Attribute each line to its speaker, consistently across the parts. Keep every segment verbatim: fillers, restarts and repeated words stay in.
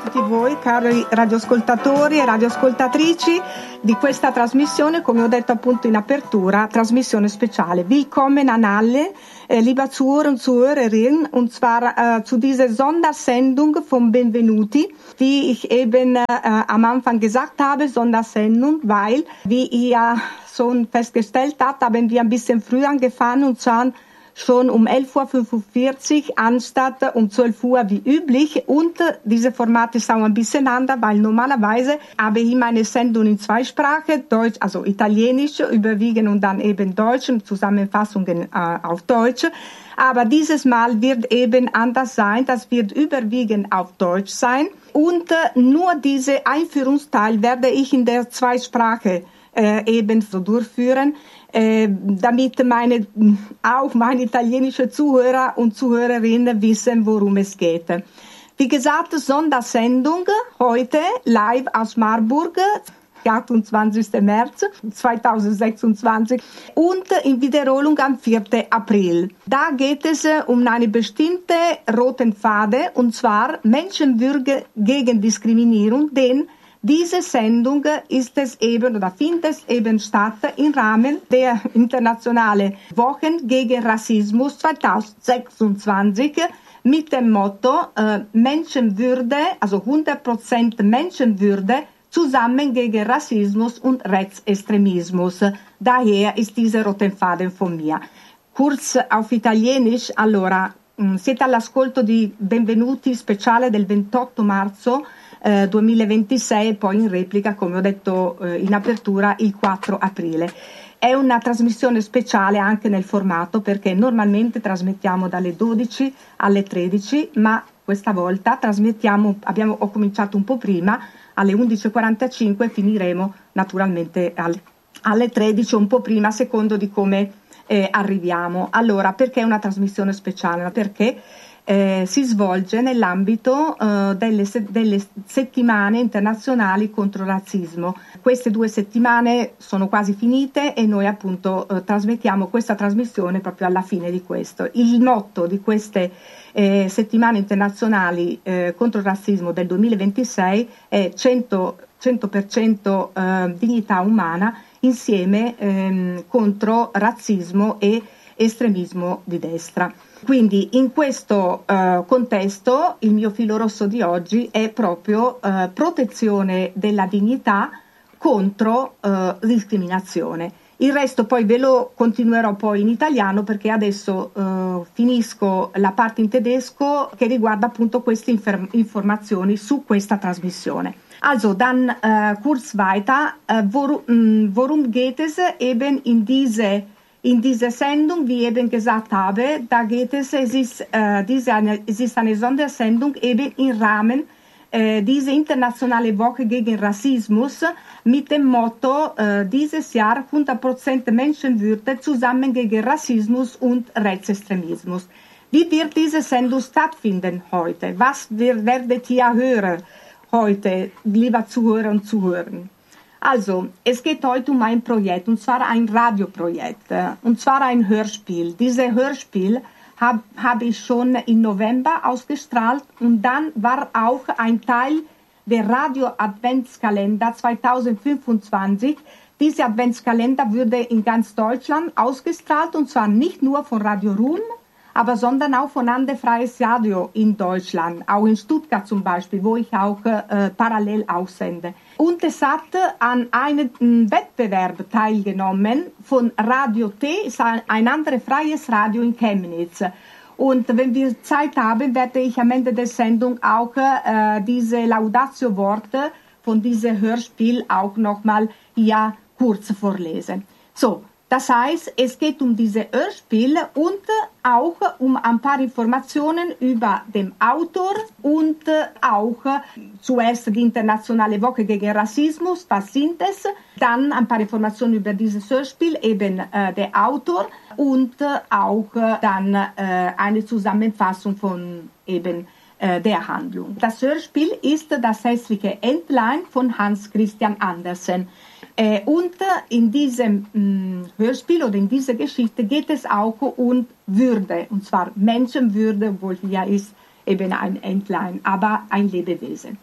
Speaker 1: tutti voi cari radioascoltatori e radioascoltatrici di questa trasmissione, come ho detto appunto in apertura, trasmissione speciale. Willkommen an alle, äh, liebe Zuhörer und Zuhörerinnen, und zwar äh, zu dieser Sondersendung von Benvenuti, wie ich eben äh, am Anfang gesagt habe, Sondersendung, weil, wie ihr schon festgestellt habt, haben wir ein bisschen früher angefangen, und zwar schon um elf Uhr fünfundvierzig anstatt um zwölf Uhr wie üblich. Und diese Format ist auch ein bisschen anders, weil normalerweise habe ich meine Sendung in zwei Sprachen, Deutsch, also Italienisch überwiegend und dann eben Deutsch und Zusammenfassungen äh, auf Deutsch. Aber dieses Mal wird eben anders sein, das wird überwiegend auf Deutsch sein. Und äh, nur diese Einführungsteil werde ich in der Zweisprache äh, eben so durchführen. Äh, damit meine, auch meine italienischen Zuhörer und Zuhörerinnen wissen, worum es geht. Wie gesagt, Sondersendung heute live aus Marburg, achtundzwanzigsten März zweitausendsechsundzwanzig und in Wiederholung am vierten April. Da geht es um eine bestimmte roten Faden, und zwar Menschenwürde gegen Diskriminierung, denn diese Sendung ist es eben oder findet es eben statt im Rahmen der internationalen Wochen gegen Rassismus zweitausendsechsundzwanzig mit dem Motto äh, Menschenwürde, also hundert Prozent Menschenwürde zusammen gegen Rassismus und Rechtsextremismus. Daher ist dieser rote Faden von mir. Kurz auf Italienisch, allora, siete all'ascolto di Benvenuti speciale del ventotto marzo Eh, duemilaventisei e poi in replica, come ho detto eh, in apertura, il quattro aprile. È una trasmissione speciale anche nel formato, perché normalmente trasmettiamo dalle dodici alle tredici, ma questa volta trasmettiamo, abbiamo, ho cominciato un po' prima, alle undici e quarantacinque, e finiremo naturalmente alle, alle tredici, un po' prima, a secondo di come eh, arriviamo. Allora, perché è una trasmissione speciale? Perché Eh, si svolge nell'ambito eh, delle, se- delle settimane internazionali contro il razzismo. Queste due settimane sono quasi finite e noi appunto eh, trasmettiamo questa trasmissione proprio alla fine di questo. Il motto di queste eh, settimane internazionali eh, contro il razzismo del duemilaventisei è cento per cento eh, dignità umana insieme ehm, contro razzismo e estremismo di destra. Quindi in questo uh, contesto il mio filo rosso di oggi è proprio uh, protezione della dignità contro uh, discriminazione. Il resto poi ve lo continuerò poi in italiano, perché adesso uh, finisco la parte in tedesco che riguarda appunto queste infer- informazioni su questa trasmissione. Also, dann uh, kurz weiter, uh, worum, worum geht es eben in diese In dieser Sendung, wie ich eben gesagt habe, da geht es, es ist, äh, diese eine, es ist eine Sondersendung eben im Rahmen äh, dieser internationalen Woche gegen Rassismus mit dem Motto äh, dieses Jahr hundert Prozent Menschenwürde zusammen gegen Rassismus und Rechtsextremismus. Wie wird diese Sendung stattfinden heute? Was wir, werdet ihr hören heute, lieber Zuhörer und Zuhörer? Also, es geht heute um ein Projekt, und zwar ein Radioprojekt, und zwar ein Hörspiel. Dieses Hörspiel habe hab ich schon im November ausgestrahlt, und dann war auch ein Teil der Radio-Adventskalender zweitausendfünfundzwanzig. Dieser Adventskalender würde in ganz Deutschland ausgestrahlt, und zwar nicht nur von Radio Ruhm, aber sondern auch von Ande Freies Radio in Deutschland, auch in Stuttgart zum Beispiel, wo ich auch äh, parallel aussende. Und es hat an einem Wettbewerb teilgenommen von Radio T, ein anderes freies Radio in Chemnitz. Und wenn wir Zeit haben, werde ich am Ende der Sendung auch äh, diese Laudatio-Worte von diesem Hörspiel auch nochmal hier kurz vorlesen. So. Das heißt, es geht um diese Hörspiel und auch um ein paar Informationen über den Autor und auch zuerst die internationale Woche gegen Rassismus, was sind es, dann ein paar Informationen über dieses Hörspiel, eben äh, der Autor und auch dann äh, eine Zusammenfassung von eben äh, der Handlung. Das Hörspiel ist Das hässliche Entlein von Hans Christian Andersen. Äh, und in diesem mh, Hörspiel oder in dieser Geschichte geht es auch um Würde, und zwar Menschenwürde, obwohl hier ist eben ein Entlein, aber ein Lebewesen.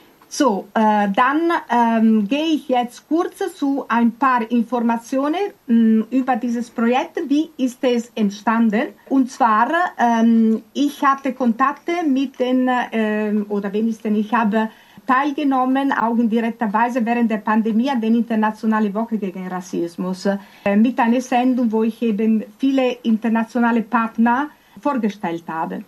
Speaker 1: So, äh, dann ähm, gehe ich jetzt kurz zu ein paar Informationen mh, über dieses Projekt. Wie ist es entstanden? Und zwar, ähm, ich hatte Kontakte mit den, ähm, oder wenigstens ich habe teilgenommen, auch in direkter Weise während der Pandemie an der Internationalen Woche gegen Rassismus, äh, mit einer Sendung, wo ich eben viele internationale Partner vorgestellt habe.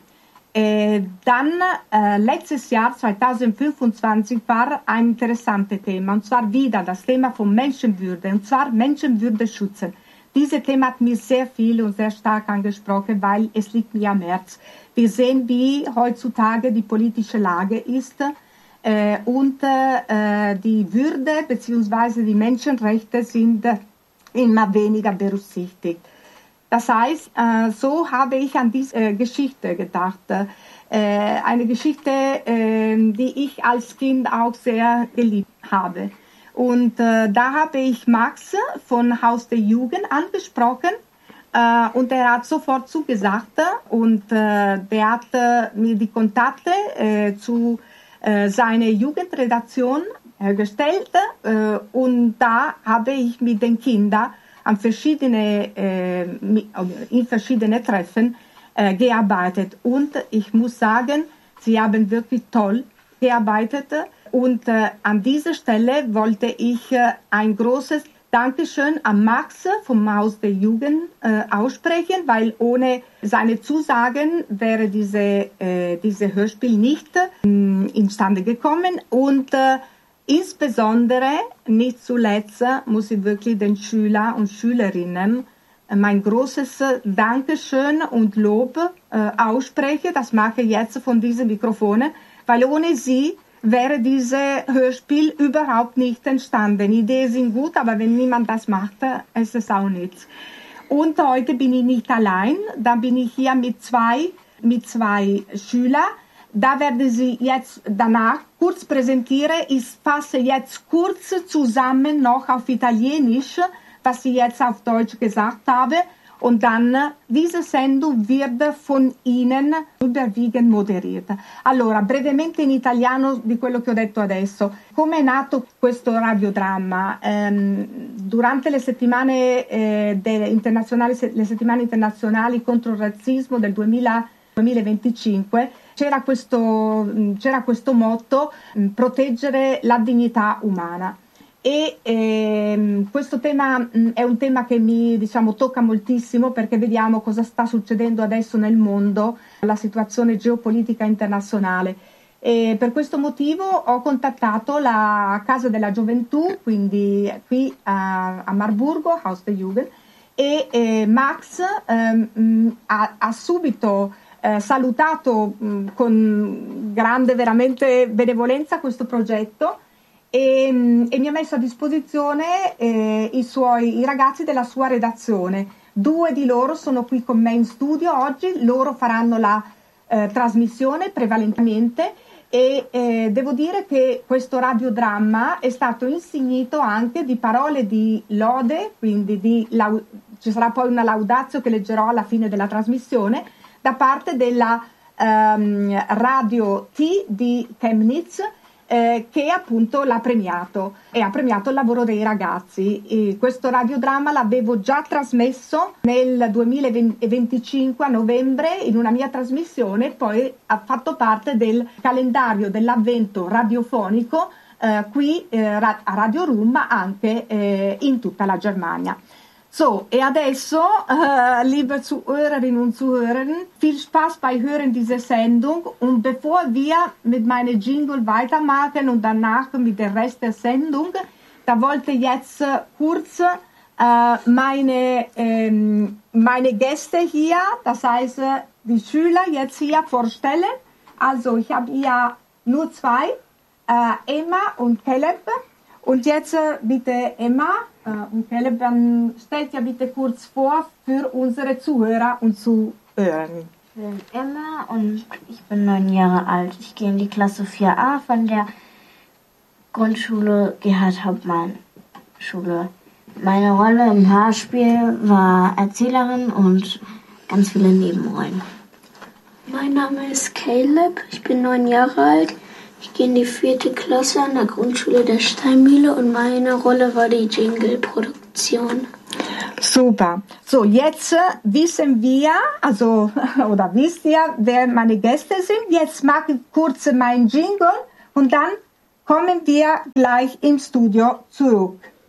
Speaker 1: Äh, dann äh, letztes Jahr, zweitausendfünfundzwanzig, war ein interessantes Thema, und zwar wieder das Thema von Menschenwürde, und zwar Menschenwürde schützen. Dieses Thema hat mich sehr viel und sehr stark angesprochen, weil es liegt mir am Herzen. Wir sehen, wie heutzutage die politische Lage ist äh, und äh, die Würde bzw. die Menschenrechte sind immer weniger berücksichtigt. Das heißt, äh, so habe ich an diese äh, Geschichte gedacht. Äh, eine Geschichte, äh, die ich als Kind auch sehr geliebt habe. Und äh, da habe ich Max von Haus der Jugend angesprochen. Äh, und er hat sofort zugesagt. Und äh, der hat äh, mir die Kontakte äh, zu äh, seiner Jugendredaktion hergestellt. Äh, und da habe ich mit den Kindern an verschiedene, äh, in verschiedene Treffen äh, gearbeitet. Und ich muss sagen, sie haben wirklich toll gearbeitet. Und äh, an dieser Stelle wollte ich äh, ein großes Dankeschön an Max vom Haus der Jugend äh, aussprechen, weil ohne seine Zusagen wäre diese, äh, diese Hörspiel nicht äh, instande gekommen. Und äh, insbesondere, nicht zuletzt, muss ich wirklich den Schülern und Schülerinnen mein großes Dankeschön und Lob äh, aussprechen. Das mache ich jetzt von diesen Mikrofonen, weil ohne sie wäre dieses Hörspiel überhaupt nicht entstanden. Ideen sind gut, aber wenn niemand das macht, ist es auch nichts. Und heute bin ich nicht allein, da bin ich hier mit zwei, mit zwei Schülern. Da werde ich jetzt danach kurz präsentieren. Ich fasse jetzt kurz zusammen noch auf Italienisch, was ich jetzt auf Deutsch gesagt habe. Und dann, diese Sendung wird von Ihnen überwiegend moderiert. Allora, brevemente in italiano di quello che ho detto adesso. Come è nato questo radiodramma? Ehm, durante le settimane, eh, de, internazionali, le settimane internazionali contro il razzismo del duemila duemilaventicinque, c'era questo, c'era questo motto, proteggere la dignità umana. E ehm, questo tema mh, è un tema che mi, diciamo, tocca moltissimo, perché vediamo cosa sta succedendo adesso nel mondo, la situazione geopolitica internazionale. E per questo motivo ho contattato la Casa della Gioventù, quindi qui a, a Marburgo, Haus der Jugend, e eh, Max ehm, ha, ha subito Eh, salutato mh, con grande veramente benevolenza questo progetto e, mh, e mi ha messo a disposizione eh, i suoi i ragazzi della sua redazione. Due di loro sono qui con me in studio oggi, loro faranno la eh, trasmissione prevalentemente e eh, devo dire che questo radiodramma è stato insignito anche di parole di lode, quindi di lau- ci sarà poi una laudatio che leggerò alla fine della trasmissione da parte della ehm, Radio T di Chemnitz, eh, che appunto l'ha premiato e ha premiato il lavoro dei ragazzi. E questo radiodramma l'avevo già trasmesso nel duemilaventicinque a novembre in una mia trasmissione, poi ha fatto parte del calendario dell'avvento radiofonico eh, qui eh, a Radio Rum, ma anche eh, in tutta la Germania. So, e adesso, äh, liebe Zuhörerinnen und Zuhörer, viel Spaß bei Hören dieser Sendung. Und bevor wir mit meinem Jingle weitermachen und danach mit dem Rest der Sendung, da wollte ich jetzt kurz äh, meine, ähm, meine Gäste hier, das heißt die Schüler jetzt hier vorstellen. Also ich habe hier nur zwei, äh, Emma und Caleb. Und jetzt bitte Emma und Caleb, dann stellt ja bitte kurz vor für unsere Zuhörer und Zuhörer.
Speaker 2: Ich bin Emma und ich bin neun Jahre alt. Ich gehe in die Klasse vier a von der Grundschule Gerhard Hauptmann Schule. Meine Rolle im Hörspiel war Erzählerin und ganz viele Nebenrollen.
Speaker 3: Mein Name ist Caleb, ich bin neun Jahre alt. Ich gehe in die vierte Klasse an der Grundschule der Steinmühle und meine Rolle war die Jingle-Produktion.
Speaker 1: Super. So, jetzt wissen wir, also, oder wisst ihr, wer meine Gäste sind. Jetzt mache ich kurz meinen Jingle und dann kommen wir gleich im Studio zurück.